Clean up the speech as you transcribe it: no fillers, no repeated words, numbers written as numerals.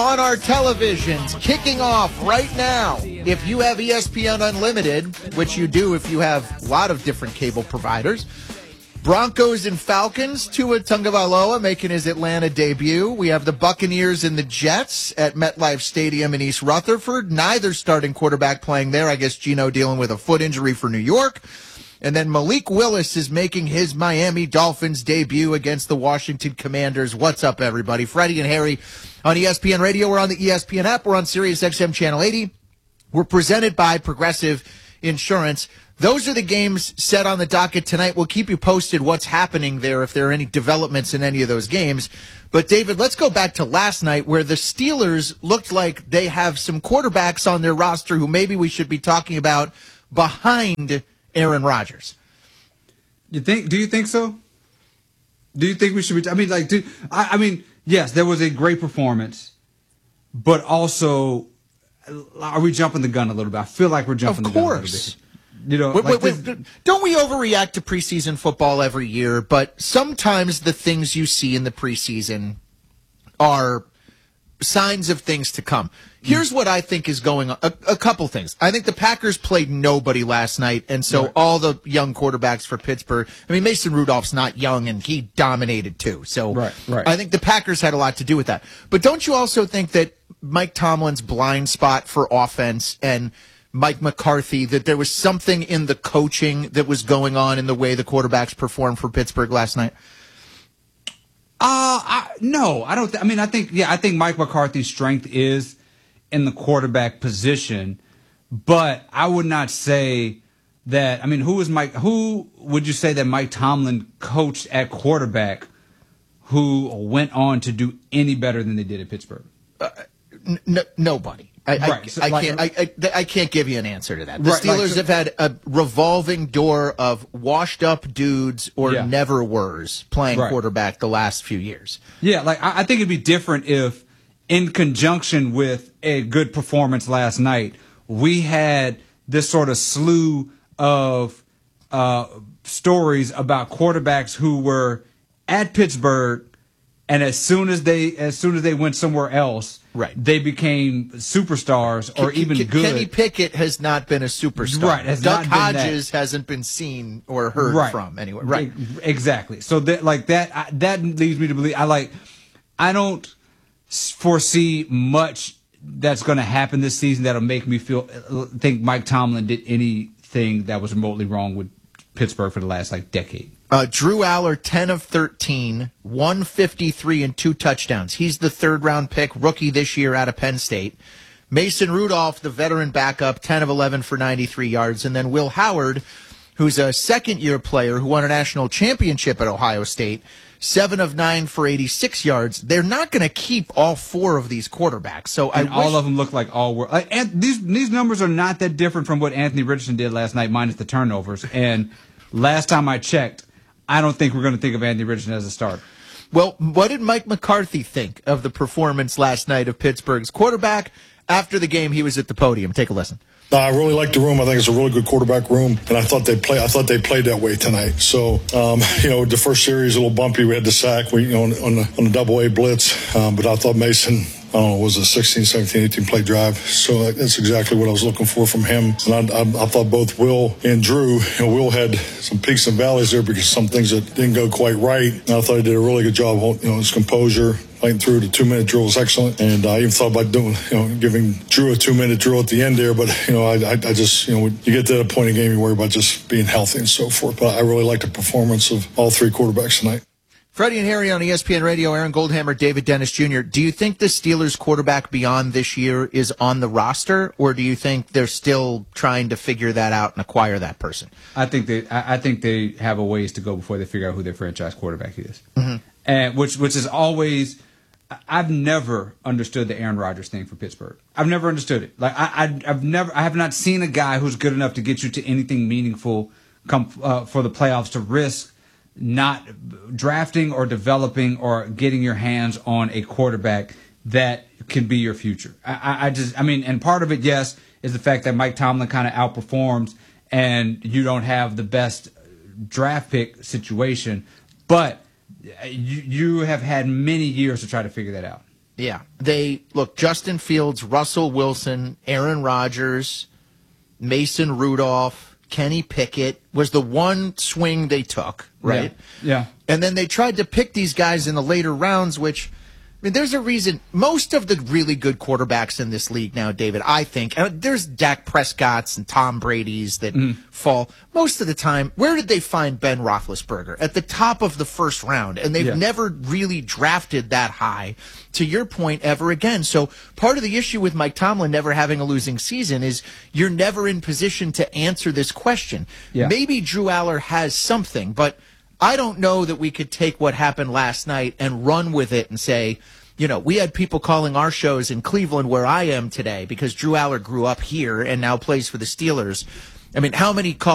on our televisions, kicking off right now. If you have ESPN Unlimited, which you do if you have a lot of different cable providers, Broncos and Falcons, Tua Tagovailoa making his Atlanta debut. We have the Buccaneers and the Jets at MetLife Stadium in East Rutherford. Neither starting quarterback playing there. I guess Geno dealing with a foot injury for New York. And then Malik Willis is making his Miami Dolphins debut against the Washington Commanders. What's up, everybody? Freddie and Harry on ESPN Radio. We're on the ESPN app. We're on Sirius XM Channel 80. We're presented by Progressive Insurance. Those are the games set on the docket tonight. We'll keep you posted what's happening there if there are any developments in any of those games. But, David, let's go back to last night where the Steelers looked like they have some quarterbacks on their roster who maybe we should be talking about behind Aaron Rodgers. Do you think so? Do you think we should be? I mean, yes, there was a great performance, but also, are we jumping the gun a little bit? I feel like we're jumping the gun a little bit. You know, don't we overreact to preseason football every year? But sometimes the things you see in the preseason are signs of things to come. Here's what I think is going on. A couple things. I think the Packers played nobody last night, and so all the young quarterbacks for Pittsburgh. I mean, Mason Rudolph's not young, and he dominated too. So I think the Packers had a lot to do with that. But don't you also think that Mike Tomlin's blind spot for offense and Mike McCarthy, that there was something in the coaching that was going on in the way the quarterbacks performed for Pittsburgh last night? No, I don't. I think Mike McCarthy's strength is in the quarterback position, but I would not say that. I mean, who would you say that Mike Tomlin coached at quarterback who went on to do any better than they did at Pittsburgh? Nobody. I can't give you an answer to that. The Steelers have had a revolving door of washed up dudes or never were's playing quarterback the last few years. Yeah, I think it'd be different if, in conjunction with a good performance last night, we had this sort of slew of stories about quarterbacks who were at Pittsburgh, and as soon as they went somewhere else, they became superstars or even good. Kenny Pickett has not been a superstar. Duck Hodges hasn't been seen or heard from anywhere. Exactly. So that leads me to believe I don't foresee much that's going to happen this season that'll make me think Mike Tomlin did anything that was remotely wrong with Pittsburgh for the last decade. Drew Aller, 10 of 13, 153 and 2 touchdowns. He's the third-round pick, rookie this year out of Penn State. Mason Rudolph, the veteran backup, 10 of 11 for 93 yards. And then Will Howard, who's a second-year player who won a national championship at Ohio State, 7 of 9 for 86 yards. They're not going to keep all four of these quarterbacks. So all of them look like all were. And these numbers are not that different from what Anthony Richardson did last night, minus the turnovers. And last time I checked, I don't think we're going to think of Anthony Richardson as a starter. Well, what did Mike McCarthy think of the performance last night of Pittsburgh's quarterback? After the game, he was at the podium. Take a listen. I really like the room. I think it's a really good quarterback room, and I thought they played that way tonight. So, the first series a little bumpy. We had the sack, on the double A blitz, but I thought Mason, was a 16, 17, 18 play drive. So that's exactly what I was looking for from him. And I thought both Will and Drew, Will had some peaks and valleys there because some things that didn't go quite right. And I thought he did a really good job, his composure. Fighting through the 2-minute drill was excellent, and I even thought about giving Drew a 2-minute drill at the end there. But I just when you get to that point in the game, you worry about just being healthy and so forth. But I really liked the performance of all three quarterbacks tonight. Freddie and Harry on ESPN Radio, Aaron Goldhammer, David Dennis Jr. Do you think the Steelers quarterback beyond this year is on the roster, or do you think they're still trying to figure that out and acquire that person? I think they have a ways to go before they figure out who their franchise quarterback is, and which is always. I've never understood the Aaron Rodgers thing for Pittsburgh. I've never understood it. I have not seen a guy who's good enough to get you to anything meaningful for the playoffs to risk not drafting or developing or getting your hands on a quarterback that can be your future. And part of it, yes, is the fact that Mike Tomlin kind of outperforms and you don't have the best draft pick situation, but you have had many years to try to figure that out. Yeah. Justin Fields, Russell Wilson, Aaron Rodgers, Mason Rudolph, Kenny Pickett was the one swing they took, right? Yeah. And then they tried to pick these guys in the later rounds, which, I mean, there's a reason. Most of the really good quarterbacks in this league now, David, I think, there's Dak Prescott's and Tom Brady's that fall. Most of the time, where did they find Ben Roethlisberger? At the top of the first round. And they've never really drafted that high, to your point, ever again. So part of the issue with Mike Tomlin never having a losing season is you're never in position to answer this question. Yeah. Maybe Drew Aller has something, but I don't know that we could take what happened last night and run with it and say, you know, we had people calling our shows in Cleveland where I am today because Drew Aller grew up here and now plays for the Steelers. I mean, how many calls